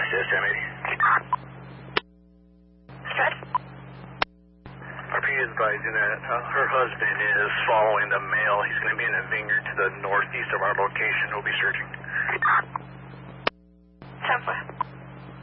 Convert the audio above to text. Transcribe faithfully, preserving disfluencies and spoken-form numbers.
yes, ten eighty. Stretch. R P is advising that uh, her husband is following the male. He's going to be in a vineyard to the northeast of our location. We'll be searching. ten four.